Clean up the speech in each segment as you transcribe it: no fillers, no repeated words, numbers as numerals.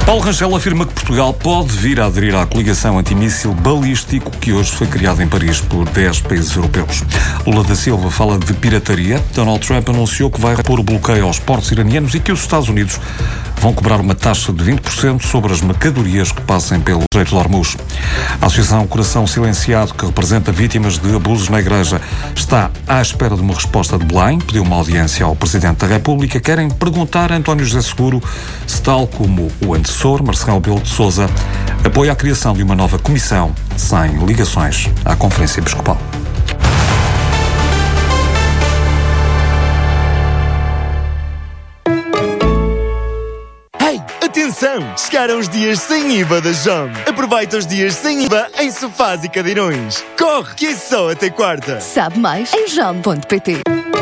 Paulo Rangel afirma que Portugal pode vir a aderir à coligação antimíssil balístico que hoje foi criada em Paris por 10 países europeus. Lula da Silva fala de pirataria. Donald Trump anunciou que vai repor o bloqueio aos portos iranianos e que os Estados Unidos vão cobrar uma taxa de 20% sobre as mercadorias que passem pelo Estreito de Hormuz. A Associação Coração Silenciado, que representa vítimas de abusos na Igreja, está à espera de uma resposta de Belém. Pediu uma audiência ao Presidente da República. Querem perguntar a António José Seguro se, tal como o antecessor, Marcelo Rebelo de Sousa, apoia a criação de uma nova comissão sem ligações à Conferência Episcopal. Atenção! Chegaram os dias sem IVA da JOM. Aproveita os dias sem IVA em sofás e cadeirões. Corre, que é só até quarta. Sabe mais em jom.pt.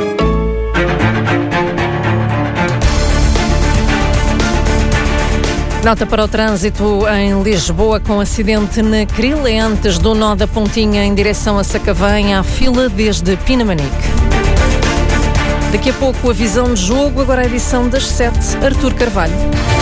Nota para o trânsito em Lisboa, com acidente na Cril, antes do nó da Pontinha em direção a Sacavém, há fila desde Pinamanique. Daqui a pouco a visão de jogo, agora a edição das 7, Artur Carvalho.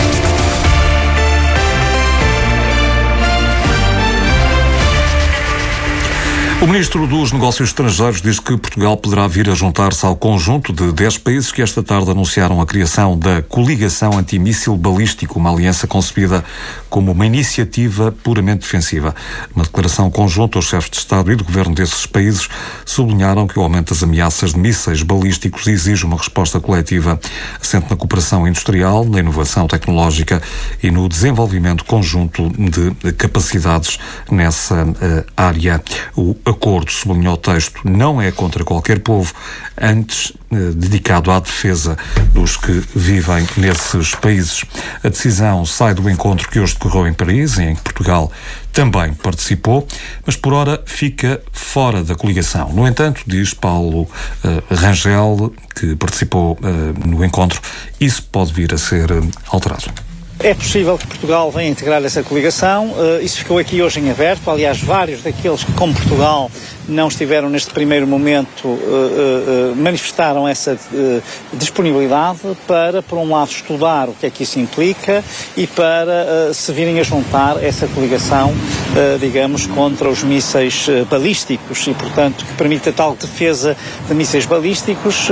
O Ministro dos Negócios Estrangeiros diz que Portugal poderá vir a juntar-se ao conjunto de 10 países que esta tarde anunciaram a criação da Coligação Antimíssil Balístico, uma aliança concebida como uma iniciativa puramente defensiva. Uma declaração conjunta, os chefes de Estado e de Governo desses países sublinharam que o aumento das ameaças de mísseis balísticos exige uma resposta coletiva assente na cooperação industrial, na inovação tecnológica e no desenvolvimento conjunto de capacidades nessa área. O acordo, sublinhou o texto, não é contra qualquer povo, antes dedicado à defesa dos que vivem nesses países. A decisão sai do encontro que hoje decorreu em Paris, em que Portugal também participou, mas por ora fica fora da coligação. No entanto, diz Paulo Rangel, que participou no encontro, isso pode vir a ser alterado. É possível que Portugal venha integrar essa coligação, isso ficou aqui hoje em aberto, aliás vários daqueles que, como Portugal, não estiveram neste primeiro momento, manifestaram essa disponibilidade para, por um lado, estudar o que é que isso implica e para se virem a juntar essa coligação, digamos, contra os mísseis balísticos e, portanto, que permite a tal defesa de mísseis balísticos.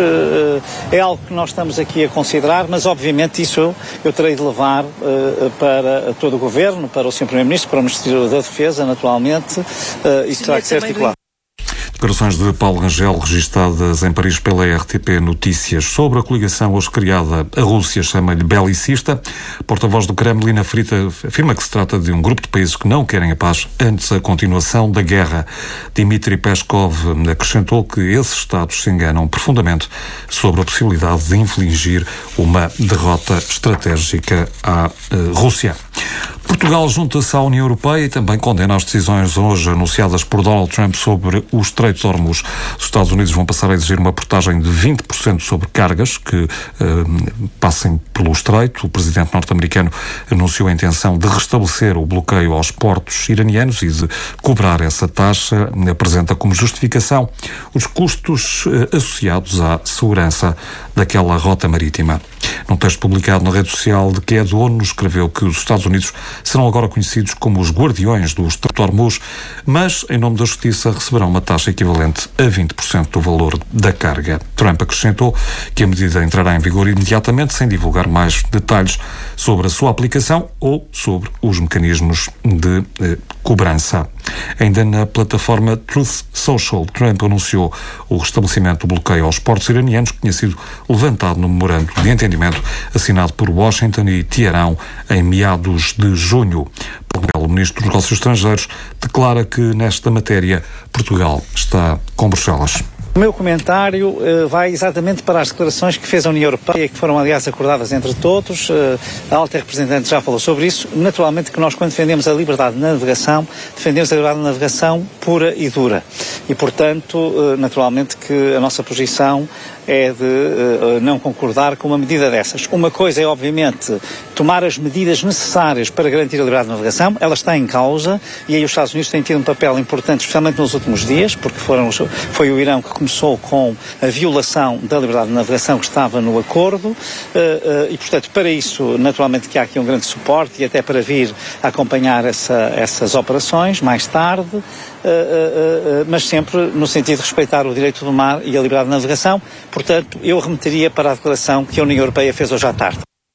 É algo que nós estamos aqui a considerar, mas obviamente isso eu terei de levar para todo o Governo, para o Sr. Primeiro-Ministro, para o Ministério da Defesa, naturalmente, isso terá que ser articulado. Declarações de Paulo Rangel, registadas em Paris pela RTP Notícias. Sobre a coligação hoje criada, a Rússia chama-lhe belicista. Porta-voz do Kremlin afirma que se trata de um grupo de países que não querem a paz antes a continuação da guerra. Dmitry Peskov acrescentou que esses Estados se enganam profundamente sobre a possibilidade de infligir uma derrota estratégica à Rússia. Portugal junta-se à União Europeia e também condena as decisões hoje anunciadas por Donald Trump sobre o Estreito de Hormuz. Os Estados Unidos vão passar a exigir uma portagem de 20% sobre cargas que passem pelo Estreito. O presidente norte-americano anunciou a intenção de restabelecer o bloqueio aos portos iranianos e de cobrar essa taxa. Apresenta como justificação os custos associados à segurança daquela rota marítima. Num texto publicado na rede social de que é do ONU, escreveu que os Estados Unidos serão agora conhecidos como os guardiões do Estreito de Hormuz, mas, em nome da Justiça, receberão uma taxa equivalente a 20% do valor da carga. Trump acrescentou que a medida entrará em vigor imediatamente, sem divulgar mais detalhes sobre a sua aplicação ou sobre os mecanismos de cobrança. Ainda na plataforma Truth Social, Trump anunciou o restabelecimento do bloqueio aos portos iranianos, que tinha sido levantado no memorando de entendimento assinado por Washington e Teherão em meados de junho. O ministro dos Negócios Estrangeiros declara que, nesta matéria, Portugal está com Bruxelas. O meu comentário vai exatamente para as declarações que fez a União Europeia, que foram, aliás, acordadas entre todos. A alta representante já falou sobre isso. Naturalmente que nós, quando defendemos a liberdade de navegação, defendemos a liberdade de navegação pura e dura. E, portanto, naturalmente que a nossa posição é de não concordar com uma medida dessas. Uma coisa é, obviamente, tomar as medidas necessárias para garantir a liberdade de navegação. Ela está em causa e aí os Estados Unidos têm tido um papel importante, especialmente nos últimos dias, porque foi o Irão que começou com a violação da liberdade de navegação que estava no acordo e, portanto, para isso, naturalmente que há aqui um grande suporte e até para vir a acompanhar essas operações mais tarde, mas sempre no sentido de respeitar o direito do mar e a liberdade de navegação. Portanto, eu remeteria para a declaração que a União Europeia fez hoje à tarde.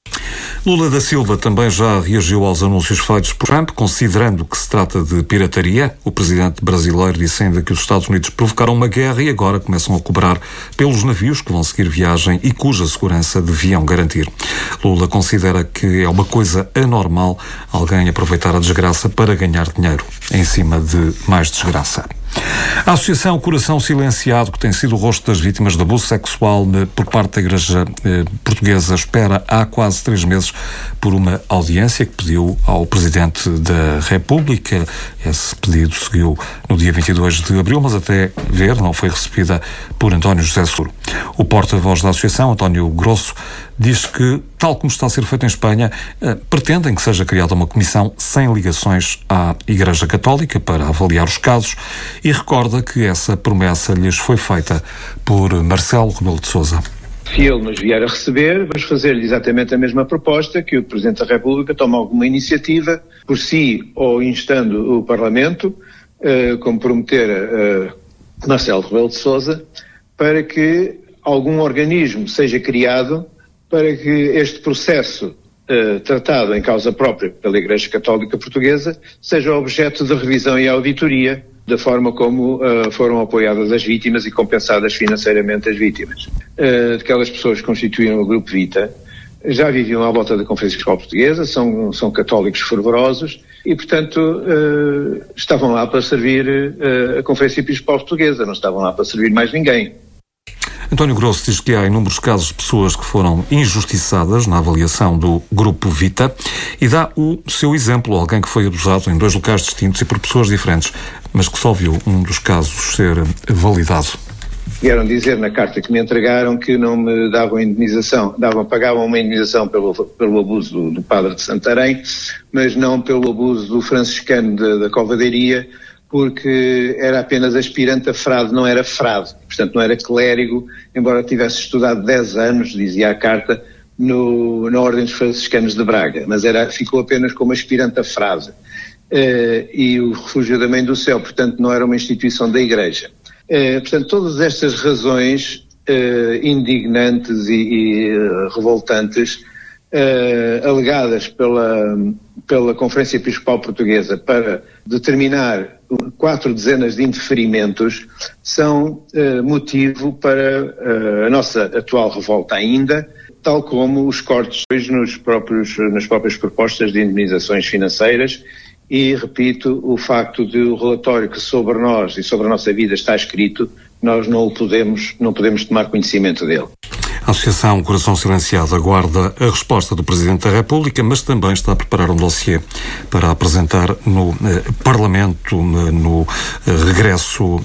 Lula da Silva também já reagiu aos anúncios feitos por Trump, considerando que se trata de pirataria. O presidente brasileiro disse ainda que os Estados Unidos provocaram uma guerra e agora começam a cobrar pelos navios que vão seguir viagem e cuja segurança deviam garantir. Lula considera que é uma coisa anormal alguém aproveitar a desgraça para ganhar dinheiro, em cima de mais desgraça. A Associação Coração Silenciado, que tem sido o rosto das vítimas de abuso sexual por parte da Igreja Portuguesa, espera há quase 3 meses por uma audiência que pediu ao Presidente da República. Esse pedido seguiu no dia 22 de abril, mas até ver não foi recebida por António José Seguro. O porta-voz da Associação, António Grosso, diz que, tal como está a ser feito em Espanha, pretendem que seja criada uma comissão sem ligações à Igreja Católica para avaliar os casos e recorda que essa promessa lhes foi feita por Marcelo Rebelo de Sousa. Se ele nos vier a receber, vamos fazer-lhe exatamente a mesma proposta, que o Presidente da República tome alguma iniciativa por si ou instando o Parlamento, como prometer Marcelo Rebelo de Sousa, para que algum organismo seja criado para que este processo tratado em causa própria pela Igreja Católica Portuguesa seja objeto de revisão e auditoria da forma como foram apoiadas as vítimas e compensadas financeiramente as vítimas. Aquelas pessoas que constituíram o Grupo Vita já viviam à volta da Conferência Episcopal Portuguesa, são católicos fervorosos e, portanto, estavam lá para servir a Conferência Episcopal Portuguesa, não estavam lá para servir mais ninguém. António Grosso diz que há inúmeros casos de pessoas que foram injustiçadas na avaliação do Grupo Vita e dá o seu exemplo, alguém que foi abusado em 2 locais distintos e por pessoas diferentes, mas que só viu um dos casos ser validado. Vieram dizer na carta que me entregaram que não me davam indemnização, pagavam uma indemnização pelo abuso do padre de Santarém, mas não pelo abuso do franciscano da Covadeiria, porque era apenas aspirante a frade, não era frade, portanto não era clérigo, embora tivesse estudado 10 anos, dizia a carta, na Ordem dos Franciscanos de Braga, mas ficou apenas como aspirante a frade. E o Refúgio da Mãe do Céu, portanto não era uma instituição da Igreja. Portanto, todas estas razões indignantes e revoltantes, alegadas pela Conferência Episcopal Portuguesa para determinar 4 dezenas de indeferimentos, são motivo para a nossa atual revolta ainda, tal como os cortes nas próprias propostas de indemnizações financeiras e, repito, o facto de o relatório que sobre nós e sobre a nossa vida está escrito, nós não podemos tomar conhecimento dele. A Associação Coração Silenciado aguarda a resposta do Presidente da República, mas também está a preparar um dossiê para apresentar no Parlamento no regresso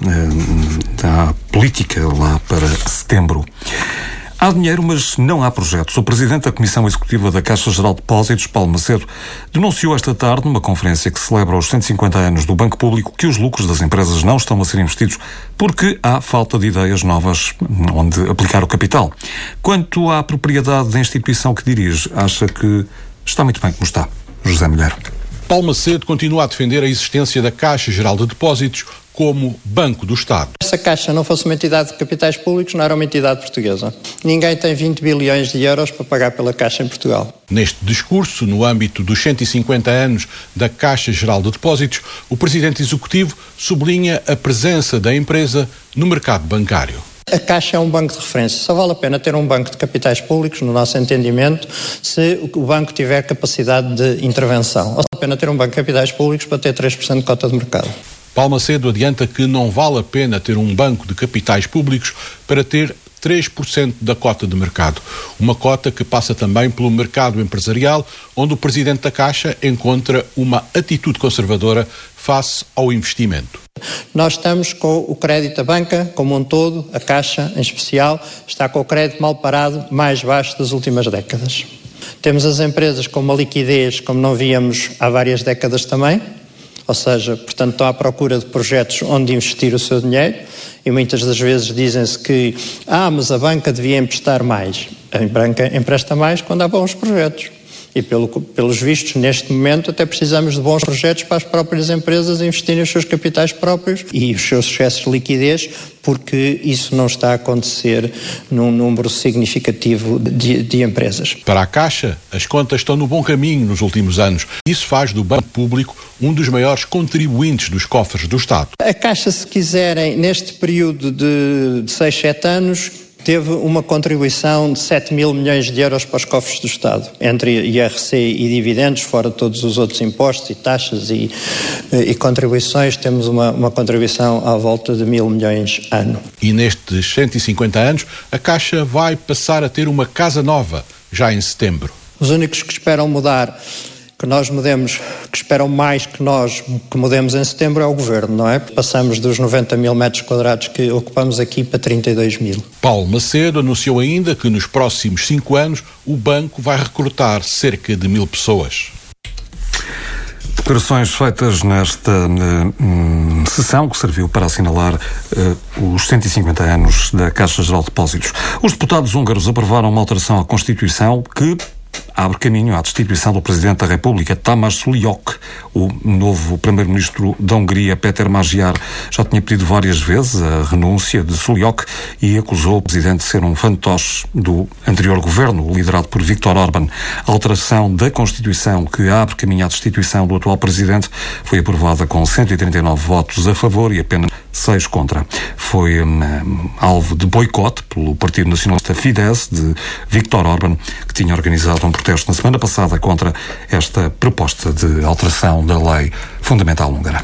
da política lá para setembro. Há dinheiro, mas não há projetos. O Presidente da Comissão Executiva da Caixa Geral de Depósitos, Paulo Macedo, denunciou esta tarde, numa conferência que celebra os 150 anos do Banco Público, que os lucros das empresas não estão a ser investidos porque há falta de ideias novas onde aplicar o capital. Quanto à propriedade da instituição que dirige, acha que está muito bem como está. José Mulher. Paulo Macedo continua a defender a existência da Caixa Geral de Depósitos como Banco do Estado. Se a Caixa não fosse uma entidade de capitais públicos, não era uma entidade portuguesa. Ninguém tem 20 bilhões de euros para pagar pela Caixa em Portugal. Neste discurso, no âmbito dos 150 anos da Caixa Geral de Depósitos, o Presidente Executivo sublinha a presença da empresa no mercado bancário. A Caixa é um banco de referência. Só vale a pena ter um banco de capitais públicos, no nosso entendimento, se o banco tiver capacidade de intervenção. Ou vale a pena ter um banco de capitais públicos para ter 3% de cota de mercado. Paulo Macedo adianta que não vale a pena ter um banco de capitais públicos para ter 3% da cota de mercado. Uma cota que passa também pelo mercado empresarial, onde o Presidente da Caixa encontra uma atitude conservadora face ao investimento. Nós estamos com o crédito, a banca como um todo, a Caixa em especial, está com o crédito mal parado mais baixo das últimas décadas. Temos as empresas com uma liquidez como não víamos há várias décadas também, ou seja, portanto estão à procura de projetos onde investir o seu dinheiro e muitas das vezes dizem-se que mas a banca devia emprestar mais. A banca empresta mais quando há bons projetos. E pelos vistos, neste momento, até precisamos de bons projetos para as próprias empresas investirem os seus capitais próprios e os seus excessos de liquidez, porque isso não está a acontecer num número significativo de empresas. Para a Caixa, as contas estão no bom caminho nos últimos anos. Isso faz do Banco Público um dos maiores contribuintes dos cofres do Estado. A Caixa, se quiserem, neste período de 6, 7 anos, teve uma contribuição de 7 mil milhões de euros para os cofres do Estado, entre IRC e dividendos, fora todos os outros impostos e taxas e contribuições, temos uma contribuição à volta de 1.000 milhões ano. E nestes 150 anos, a Caixa vai passar a ter uma casa nova, já em setembro. Os únicos que esperam mudar, que nós mudemos, que esperam mais que nós que mudemos em setembro é o Governo, não é? Passamos dos 90 mil metros quadrados que ocupamos aqui para 32 mil. Paulo Macedo anunciou ainda que nos próximos 5 anos o banco vai recrutar cerca de 1.000 pessoas. Declarações feitas nesta sessão que serviu para assinalar os 150 anos da Caixa Geral de Depósitos. Os deputados húngaros aprovaram uma alteração à Constituição que abre caminho à destituição do Presidente da República, Tamás Szoliok. O novo Primeiro-Ministro da Hungria, Péter Magyar, já tinha pedido várias vezes a renúncia de Szoliok e acusou o Presidente de ser um fantoche do anterior governo, liderado por Viktor Orbán. A alteração da Constituição que abre caminho à destituição do atual Presidente foi aprovada com 139 votos a favor e apenas 6 contra. Foi alvo de boicote pelo Partido Nacionalista Fidesz de Viktor Orbán, que tinha organizado um protesto na semana passada contra esta proposta de alteração da lei fundamental húngara.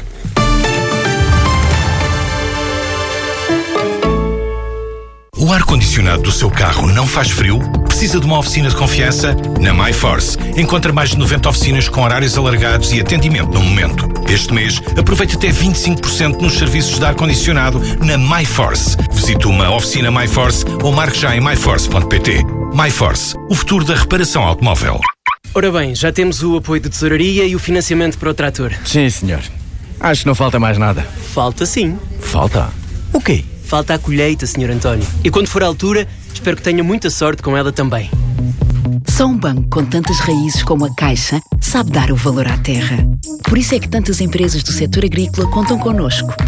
O ar-condicionado do seu carro não faz frio? Precisa de uma oficina de confiança? Na MyForce. Encontra mais de 90 oficinas com horários alargados e atendimento no momento. Este mês, aproveite até 25% nos serviços de ar-condicionado na MyForce. Visite uma oficina MyForce ou marque já em myforce.pt. MyForce, o futuro da reparação automóvel. Ora bem, já temos o apoio de tesouraria e o financiamento para o trator. Sim, senhor. Acho que não falta mais nada. Falta sim. Falta? O quê? Falta a colheita, Sr. António. E quando for a altura, espero que tenha muita sorte com ela também. Só um banco com tantas raízes como a Caixa sabe dar o valor à terra. Por isso é que tantas empresas do setor agrícola contam connosco.